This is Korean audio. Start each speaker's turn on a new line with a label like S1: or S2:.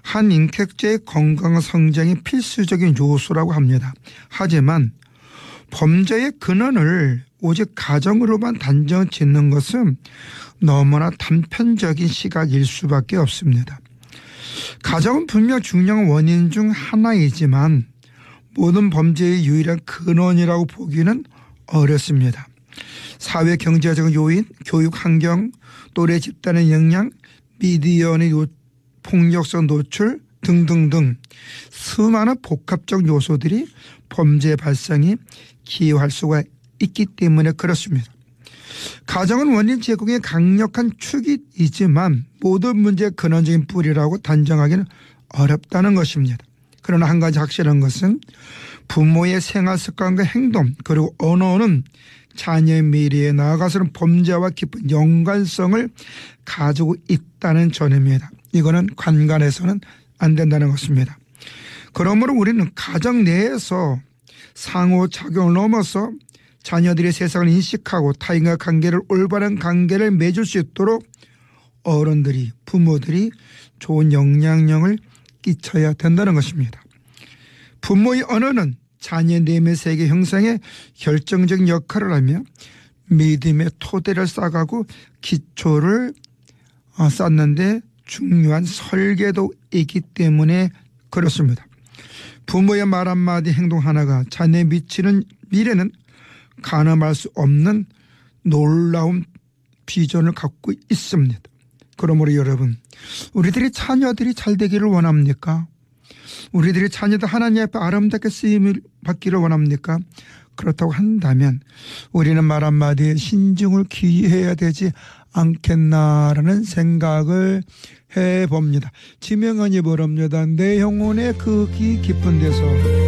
S1: 한 인격체의 건강 성장이 필수적인 요소라고 합니다. 하지만 범죄의 근원을 오직 가정으로만 단정 짓는 것은 너무나 단편적인 시각일 수밖에 없습니다. 가정은 분명 중요한 원인 중 하나이지만 모든 범죄의 유일한 근원이라고 보기는 어렵습니다. 사회 경제적 요인, 교육 환경, 또래 집단의 영향, 미디어의 폭력성 노출 등등등 수많은 복합적 요소들이 범죄 발생에 기여할 수가 있기 때문에 그렇습니다. 가정은 원인 제공의 강력한 축이지만 모든 문제의 근원적인 뿌리라고 단정하기는 어렵다는 것입니다. 그러나 한 가지 확실한 것은 부모의 생활 습관과 행동 그리고 언어는 자녀의 미래에 나아가서는 범죄와 깊은 연관성을 가지고 있다는 점입니다. 이거는 관관해서는 안 된다는 것입니다. 그러므로 우리는 가정 내에서 상호작용을 넘어서 자녀들의 세상을 인식하고 타인과 관계를 올바른 관계를 맺을 수 있도록 어른들이 부모들이 좋은 영향력을 끼쳐야 된다는 것입니다. 부모의 언어는 자녀의 내면 세계 형성에 결정적인 역할을 하며 믿음의 토대를 쌓아가고 기초를 쌓는데 중요한 설계도이기 때문에 그렇습니다. 부모의 말 한마디 행동 하나가 자녀에 미치는 미래는 가늠할 수 없는 놀라운 비전을 갖고 있습니다. 그러므로 여러분, 우리들의 자녀들이 잘 되기를 원합니까? 우리들의 자녀들 하나님 앞에 아름답게 쓰임을 받기를 원합니까? 그렇다고 한다면 우리는 말 한마디에 신중을 기해야 되지 않겠나라는 생각을 해봅니다. 지명은이 버럽니다. 내 영혼의 그 깊은 데서